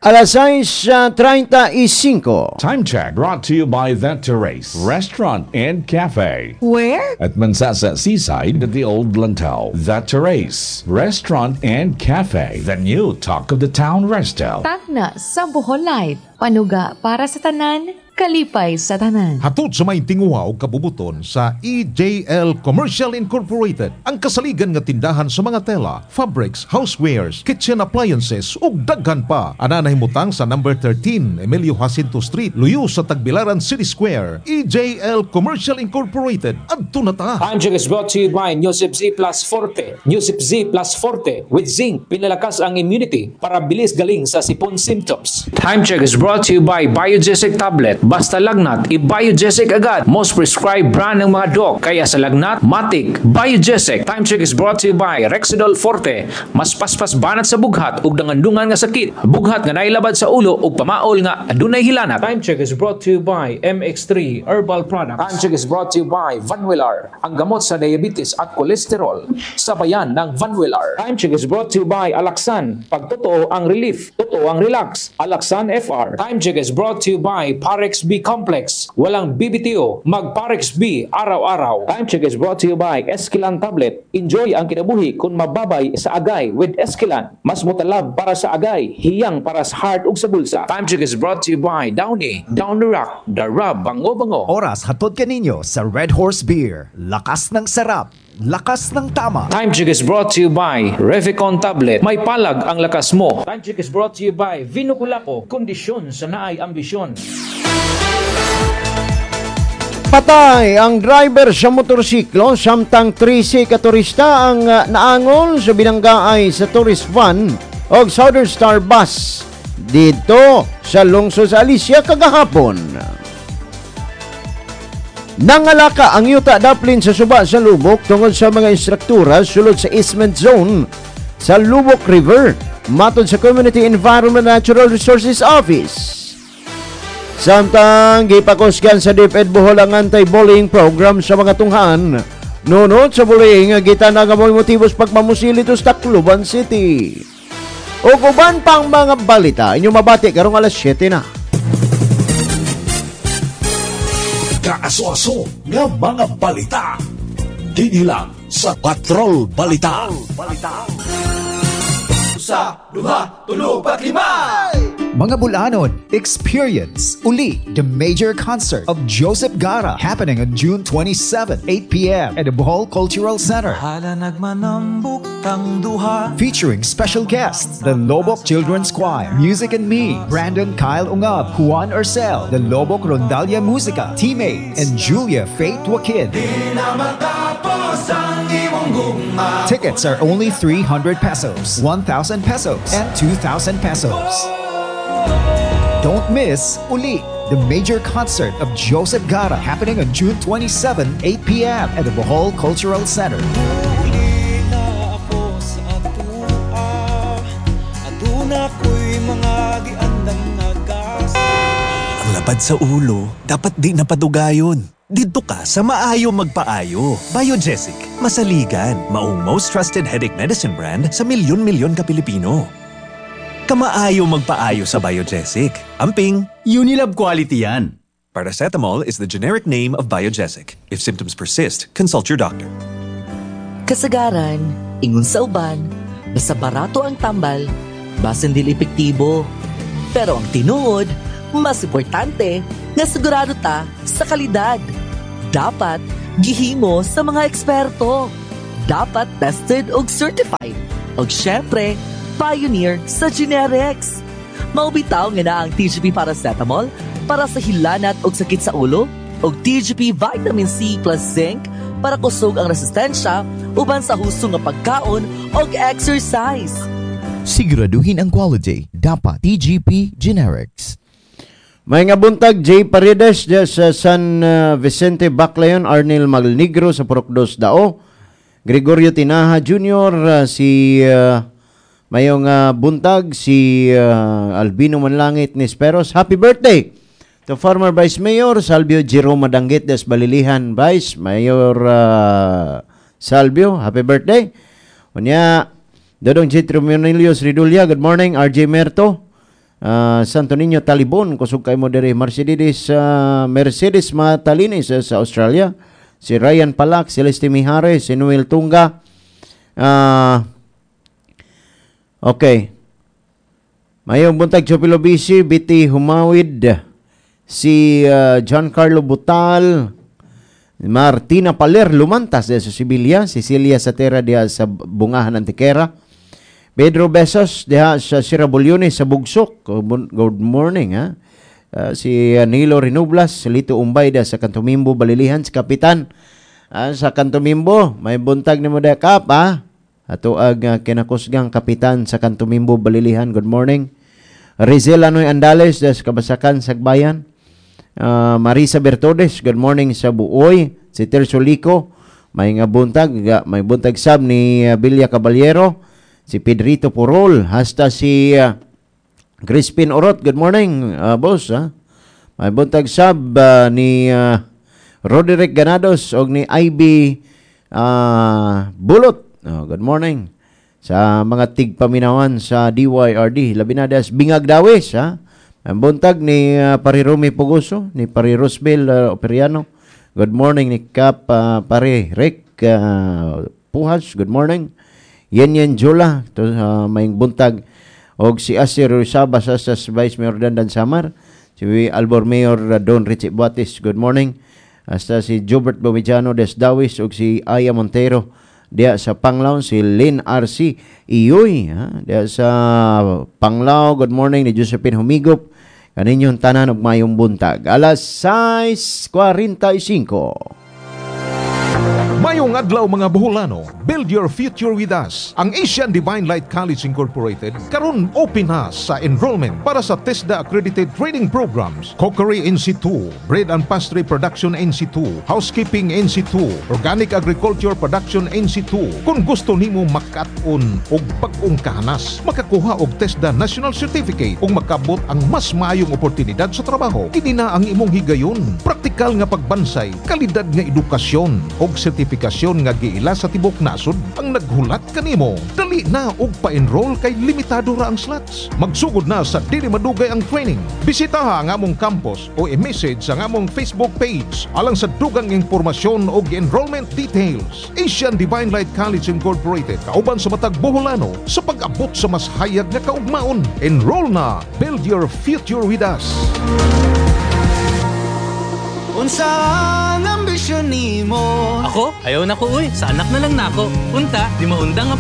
Alas 6:35. Time check brought to you by The Terrace Restaurant and Cafe. Where? At Mansasa Seaside at the Old Lantau. The Terrace Restaurant and Cafe. The new talk of the town resto. Tagna sa Bohol Life. Panuga para sa tanan, kalipay sa tanan. Hatod sa may tinguha o kabubuton sa EJL Commercial Incorporated, ang kasaligan nga tindahan sa mga tela, fabrics, housewares, kitchen appliances ug daghan pa. Ana nahimutang sa number 13 Emilio Jacinto Street, luyo sa Tagbilaran City Square. EJL Commercial Incorporated. Adto na ta. Time check is brought to you by Newsip Z Plus Forte. Newsip Z Plus Forte with zinc, pinalakas ang immunity para bilis galing sa sipon symptoms. Time check is brought to you by Biogesic Tablet. Basta lagnat, i-Biogesic agad. Most prescribed brand ng mga doc. Kaya sa lagnat, matik, Biogesic. Time check is brought to you by Rexidol Forte. Mas paspas banat sa bughat ug dangandungan nga sakit. Bughat nga nailabad sa ulo ug pamaol nga adunay hilanat. Time check is brought to you by MX3 Herbal Products. Time check is brought to you by Vanwillar, ang gamot sa diabetes at kolesterol. Sabayan ng Vanwillar. Time check is brought to you by Alaxan. Pag totoo ang relief, totoo ang relax. Alaxan FR. Time check is brought to you by Parex B Complex. Walang BBTO, mag Parex B araw-araw. Time check is brought to you by Esquilan Tablet. Enjoy ang kinabuhi kung mababay sa agay with Esquilan. Mas mutalab para sa agay, hiyang para sa heart ug sa bulsa. Time check is brought to you by Downy, Down the Rock, The Rub, Bango-Bango. Oras hatod kaninyo sa Red Horse Beer. Lakas ng sarap, lakas ng tama. Time check is brought to you by Revicon Tablet. May palag ang lakas mo. Time check is brought to you by Vino Culapo. Kondisyon sa naay ambisyon. Patay ang driver sa motorsiklo samtang 13 ka turista ang naangol sa binanggaay sa tourist van o Southern Star Bus dito sa lungsod sa Alicia kagahapon. Nangalaka ang yuta daplin sa suba sa Lubok tungod sa mga instruktura sulod sa easement zone sa Lubok River matod sa Community Environment Natural Resources Office. Samtang gipakusgan sa DepEd Bohol ang anti-bullying program sa mga tunghan. Nunod sa bullying, gitanang nga mga motibos pagmamusilit sa Tacloban City. O kuban pang mga balita, inyo mabati karong alas 7 na. Kaaso-aso nga mga balita. Dini lang sa Patrol Balita. Sa duha, tulo, pat, lima. Mga Bulanon, experience uli the major concert of Joseph Gara happening on June 27, 8 p.m. at the Bohol Cultural Center. Featuring special guests, the Lobok Children's Choir, Music and Me, Brandon Kyle Ungab, Juan Urcel, the Lobok Rondalia Musica, Teammates, and Julia Faith Wakid. Tickets are only 300 pesos, 1,000 pesos, and 2,000 pesos. Don't miss Uli, the major concert of Joseph Gara happening on June 27, 8 p.m. at the Bohol Cultural Center. Ang lapad sa ulo, dapat di napadugayon. Dito ka sa Maayo Magpaayo. Biogesic, masaligan, maong most trusted headache medicine brand sa milyon-milyon ka Pilipino. Kamaayo magpaayo sa Biogesic. Amping, Unilab quality yan. paracetamol is the generic name of Biogesic. If symptoms persist, consult your doctor. Kasagaran, ingon sa uban, basta barato ang tambal, basin dili epektibo. Pero ang tinuod, mas importante, nga sigurado ta sa kalidad. Dapat gihimo sa mga eksperto. Dapat tested og certified. Og syempre, pioneer sa generics. Maubitaw nga na ang TGP paracetamol para sa hilanat og sakit sa ulo og TGP vitamin C plus zinc para kusog ang resistensya uban sa husto nga pagkaon og exercise. Siguraduhin ang quality. Dapat TGP Generics. May nga buntag, J. Paredes sa San Vicente Baclayon, Arnel Malnigro sa Purokdos Dao, Gregorio Tinaha Jr., si mayong buntag, si Albino Manlangit Nisperos. Happy birthday to former Vice Mayor Salvio Jerome Madanggit des Balilihan Vice Mayor Salvio. Happy birthday. Unya, Dodong J. Trumunilios Ridulya, good morning. RJ Merto, Santo Niño Talibon, kusog kay mo diri. Mercedes Matalinis sa Australia. Si Ryan Palak, Celeste Mijares, si Noel Tunga. Okay. Mayong buntag Chopilo Bisi, Biti Humawid, si Giancarlo Butal, Martina Paler Lumantas de sa Sibilia, Cecilia Satera diha sa Bungahan Antiquera, Pedro Besos diha sa Sirabulyones sa Bugsok. Good morning ha. Si Nilo Rinublas, Lito Umbay da sa Kantumimbo Balilihan, si Kapitan sa Kantumimbo, may buntag ni mo da kap ha. Ato ag kinakusgang Kapitan sa Kantumimbo Balilihan, good morning. Rizel Anoy Andales sa Kabasakan Sagbayan, Marisa Bertodes, good morning sa Buoy. Si Terso Lico, may buntag sab ni Bilya Caballero, si Pedrito Purol, hasta si Crispin Orot, good morning, boss. May buntag sab ni Roderick Ganados o ni Ivy Bulot. Good morning. Sa mga tigpaminawan sa DYRD, labi na das Bingag Dawes. May buntag ni Pari Rumi Puguso, ni Pari Rosbel Operiano. Good morning ni Kap Pari Rick Puhas, good morning. Yen Jola, may buntag. Og si Asir Rizaba sa Vice Mayor Dandan Samar, si Albor Mayor Don Richie Buatis, good morning. Hasta si Jobert Bomijano des Dawis og si Aya Montero dia sa Panglao, si Lynn RC Iyoy dia sa Panglao, good morning ni Josephine Humigop. Kaninyong tanan og mayong buntag. Alas 6:45. Mayong adlaw mga Boholano, build your future with us. Ang Asian Divine Light College Incorporated karon open na sa enrollment para sa TESDA accredited training programs, Cookery NC2, Bread and Pastry Production NC2, Housekeeping NC2, Organic Agriculture Production NC2. Kung gusto nimo makat-on og bag-ong kahanas, makakuha og TESDA National Certificate ug makabot ang mas maayong oportunidad sa trabaho. Kini na ang imong higayon. Praktikal nga pagbansay, kalidad nga edukasyon og sertifikasyon nga giila sa tibok nasod ang naghulat kanimo. Dali na og pa-enroll kay limitado ra ang slots. Magsugod na sa dili madugay ang training. Bisitaha ang among campus o i-message sa among Facebook page alang sa dugang impormasyon og enrollment details. Asian Divine Light College Incorporated, kauban sa matag Boholano sa pag-abot sa mas hayag nga kaugmaon. Enroll na. Build your future with us. Unsa ang ambisyon nimo? Ako? Ayaw na ko uy. Sa anak na lang nako. Unta, di maundang nga